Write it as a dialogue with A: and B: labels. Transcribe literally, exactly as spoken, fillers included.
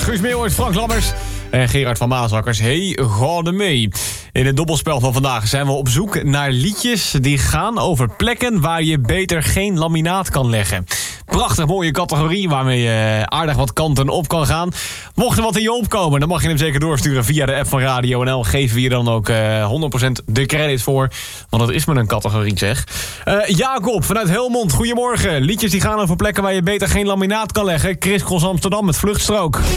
A: Guus Meeuwers, Frank Lammers en Gerard van Maasakkers. Hey, ga er mee. In het dobbelspel van vandaag zijn we op zoek naar liedjes die gaan over plekken waar je beter geen laminaat kan leggen. Prachtig mooie categorie waarmee je aardig wat kanten op kan gaan. Mocht er wat in je opkomen, dan mag je hem zeker doorsturen via de app van Radio N L. Geven we je dan ook uh, honderd procent de credit voor. Want dat is maar een categorie, zeg. Uh, Jacob vanuit Helmond, goedemorgen. Liedjes die gaan over plekken waar je beter geen laminaat kan leggen. Chris Cross Amsterdam met Vluchtstrook.